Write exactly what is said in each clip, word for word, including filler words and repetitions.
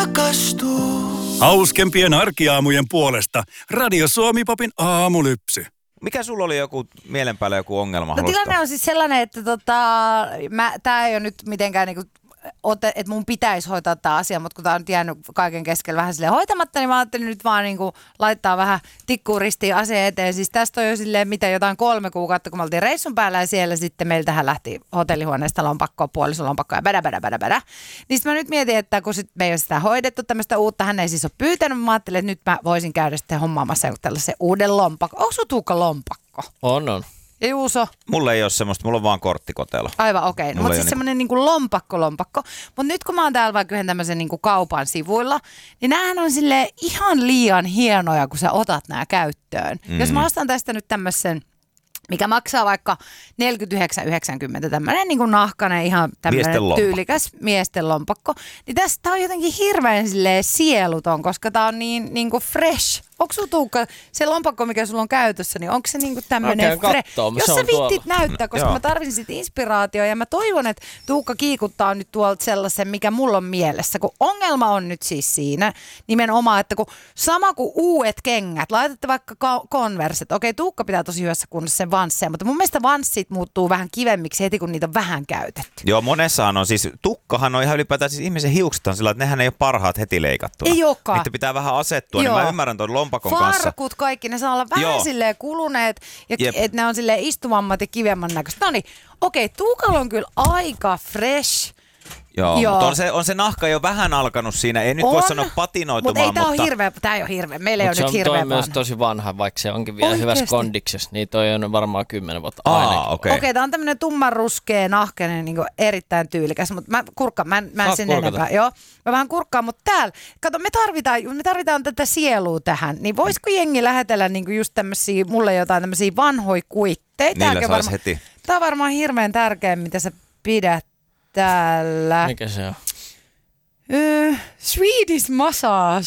rakastuu. Hauskempien arkiaamujen puolesta Radio Suomi-popin aamulypsy. Mikä sulla oli joku mielen päällä joku ongelma? No tilanne on siis sellainen, että tota, mä, tää ei ole nyt mitenkään niinku, että mun pitäisi hoitaa tämä asia, mutta kun tää on nyt jäänyt kaiken keskellä vähän silleen hoitamatta, niin mä ajattelin nyt vaan niinku laittaa vähän tikkuun ristiin asia eteen. Siis tästä on jo silleen mitä jotain kolme kuukautta, kun me oltiin reissun päällä ja siellä sitten meiltähän lähti hotellihuoneesta lompakkoa, puolisolompakkoa ja bädä, bädä, bädä, bädä. Niin sitten mä nyt mietin, että kun sit me ei ole sitä hoidettu tämmöistä uutta, hän ei siis ole pyytänyt, mä ajattelin, että nyt mä voisin käydä sitten hommaamassa joku tällaisen uuden lompakko. Onko sun Tuukka lompakko? On, on. Ja Juuso? Mulla ei ole semmoista, mulla on vaan korttikotelo. Aivan okei. Okay. No, mutta siis semmoinen niinku lompakko lompakko. Mutta nyt kun mä oon täällä vaikka yhden tämmöisen niinku kaupan sivuilla, niin näähän on silleen ihan liian hienoja, kun sä otat nää käyttöön. Mm-hmm. Jos mä ostan tästä nyt tämmöisen, mikä maksaa vaikka neljäkymmentäyhdeksän yhdeksänkymmentä, tämmöinen niin kuin nahkainen, ihan tämmöinen tyylikäs miesten lompakko, niin tästä on jotenkin hirveän silleen sieluton, koska tää on niin, niin kuin fresh. Onko sun Tuukka, se lompakko, mikä sulla on käytössä, niin onko se niinku tämmöinen fresh? Jos sä vittit näyttää, koska mä tarvitsin sit inspiraatioa ja mä toivon, että Tuukka kiikuttaa nyt tuolta sellaisen, mikä mulla on mielessä, kun ongelma on nyt siis siinä nimenomaan, että kun sama kuin uudet kengät, laitatte vaikka Converset, okei Tuukka pitää tosi hyvässä kunnossa sen vansseen, mutta mun mielestä vanssit muuttuu vähän kivemmiksi heti, kun niitä on vähän käytetty. Joo, monessahan on siis, tukkahan on ihan ylipäätään, siis ihmisen hiukset on sillä, että nehän ei ole parhaat heti leikattuna. Ei olekaan. Niitä pitää vähän asettua, Joo. niin mä ymmärrän tuon lompakon kanssa. Farkut kaikki, ne saa olla vähän Joo. silleen kuluneet, ja että ne on silleen istuvammat ja kivemman näköistä. No niin, okei, Tuukalla on kyllä aika fresh. Joo, Joo. Mutta on se, on se nahka jo vähän alkanut siinä, ei nyt on, voi sanoa patinoitumaan. Mut ei mutta ei tämä ole hirveä, tämä ei ole hirveä, meillä ei mut ole nyt hirveä vanha. Se on myös tosi vanha, vaikka se onkin vielä Oikeesti? hyvässä kondiksessa, niin toi on varmaan kymmenen vuotta Aa, ainakin. okei. Okei, okay, tämä on tämmöinen tummanruskea, nahkeinen, niin erittäin tyylikäs, mutta mä kurkkaan, mä en, mä en sen enempää. Joo, mä vähän kurkkaan, mutta täällä, kato, me tarvitaan, me tarvitaan tätä sielua tähän, niin voisiko jengi lähetellä niin just tämmöisiä, mulle jotain tämmöisiä vanhoja kuitteita? Niillä sais varma, heti. Tämä on varmaan hirveän tärkeä, mitä sä pidät täällä. Mikä se on? Uh, Swedish massage.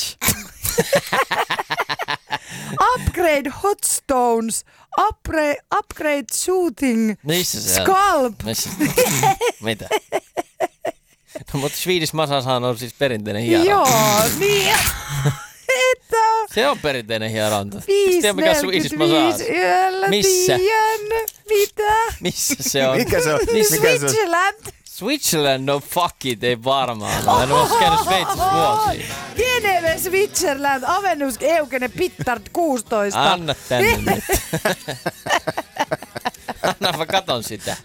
Upgrade hot stones. Upgrade, upgrade shooting. Missä se scalp. Missä? Mitä? No, mutta Swedish massagehan on siis perinteinen hieronta. Joo, niin. Että se on perinteinen hieronta. viisi mikä on Swedish massage? Yöllä missä? Tiedän. Mitä? Missä se on? Mikä se on? Switzerland. Switzerland, no fuck it, ei varmaan. Mä en ole käynyt Sveitsissä vuosia. Geneve, Switzerland, Avennus, Eukene, Pittard, kuusitoista. Anna tänne nyt. Anna mä katon sitä.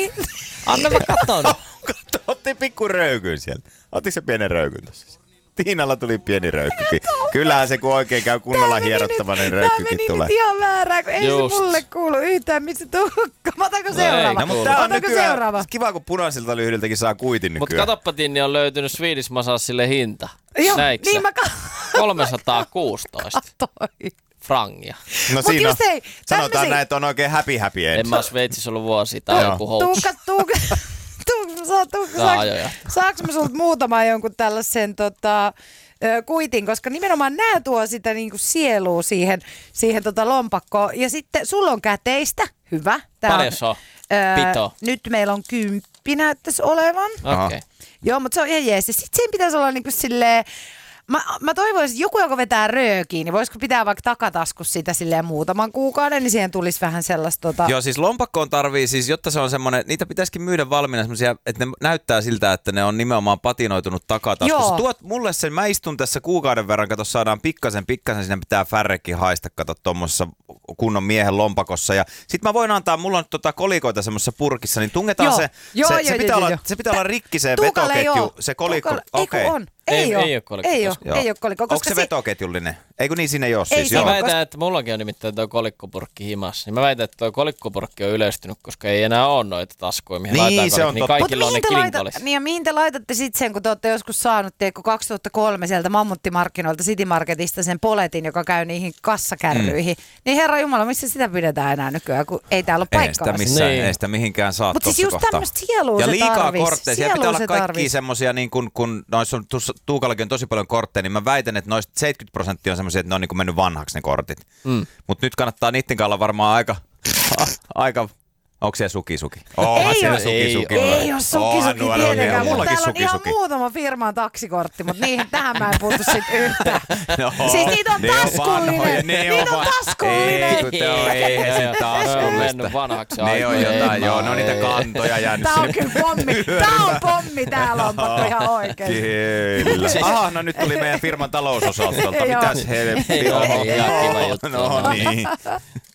Anna mä katon. Otti pikku röykyn sieltä. Ottiko se pienen röykyn tuossa? Tiinalla tuli pieni röykkykin. Kyllähän se kun oikein käy kunnolla hierottava, niin röykkykin tulee. Tämä meni ihan väärään, kun ei Just. se mulle kuulu yhtään, missä Tuukka. Mä otanko seuraava? No, mutta tää on Otanko seuraava? Kiva, kun punaisilta lyhdyltäkin saa kuitin nykyään. Mutta katoppa, Tinni, on löytynyt Swedish massagelle hinta. Joo, Näitkö niin sä? mä ka- kolmesataakuusitoista Katoi. frangia. No siinä on, ei, sanotaan tämmösi... näin, että on oikein happy happy end. En mä ole Sveitsissä ollut vuosia, tää on joku hoax. Tuukka, Tuukka, Tuukka, saa, Tuukka, saaks, saaks mä sulta muutaman jonkun tällaisen tota, ö, kuitin, koska nimenomaan nää tuo sitä niinku sielua siihen, siihen tota lompakkoon. Ja sitten sulla on käteistä, hyvä. Paljon se on? Pito. Nyt meillä on kymppi näyttäisi olevan. Okei. Okay. Joo, mutta se on ihan jees. Ja sitten siinä pitäisi olla niinku silleen, Mä, mä toivoisin, joku, joka vetää röökiin, niin voisiko pitää vaikka takataskussa sitä silleen muutaman kuukauden, niin siihen tulisi vähän sellaista... Tota... Joo, siis lompakkoon tarvii siis, jotta se on semmoinen, niitä pitäisikin myydä valmiina semmoisia, että ne näyttää siltä, että ne on nimenomaan patinoitunut takataskussa. Joo. Tuot mulle sen, mä istun tässä kuukauden verran, kato saadaan pikkasen, pikkasen, sinne pitää färrekin haista, kato tommosessa kunnon miehen lompakossa. Ja sit mä voin antaa, mulla on tota kolikoita semmoisessa purkissa, niin tungetaan joo. se, joo, se, joo, se, joo, pitää joo, olla, joo. se pitää olla rikki se Tuukalle vetoketju, se kolikko. Okei. Okay. Ei, ei, ole. ei ole kolikko. Ei ole, Joo. ei ole kolikko. Onko se vetoketjullinen? Eikö niin siinä ei ole ei siis? Joo. Mä väitän, että mullakin on nimittäin tuo kolikkopurkki himassa. Niin mä väitän, että tuo kolikkopurkki on yleistynyt, koska ei enää ole noita taskuja, mihin niin, laitetaan se kolikko, on niin totta. kaikilla on ne kilinkolis. Niin ja mihin te laitatte sitten sen, kun te olette joskus saanut, teekö kaksituhattakolme sieltä mammuttimarkkinoilta City Marketista sen poletin, joka käy niihin kassakärryihin. Mm. Niin herra jumala, missä sitä pidetään enää nykyään, kun ei täällä ole paikkaa. Ei sitä, missään, niin. ei sitä mihinkään saa Mutta siis tossa just kohtaa. tämmöistä sielua ja se liikaa tarvis. kortteja. Siellä pitää olla kaikkia tarvis. semmosia, niin kun, kun noissa on, tuossa Tuukallakin on tosi paljon kortteja, niin mä väitän, että noista seitsemänkymmentä prosenttia on semmoisia, että ne on niin kuin mennyt vanhaksi ne kortit. Mm. Mutta nyt kannattaa niiden kanssa olla varmaan aika, aika Onko siellä suki-suki? Onhan siellä suki-suki. Ei ole suki-suki tietenkään, mutta täällä on suki-suki. ihan muutama firman taksikortti, mutta niihin tähän mä en puutu sit yhtään. No, siis niitä on taskullinen. Niitä on taskullinen. Ei, kun te on eihän taskullista. Mennyt vanhaksi Ne on jotain, joo, ne on niitä kantoja jäänyt. Tää on kyllä pommi. Tää on pommi tää lompakko ihan oikein. Kyllä. Aha, no nyt tuli meidän firman talousosastolta. Mitäs helppi. Ihan kiva juttu. No niin.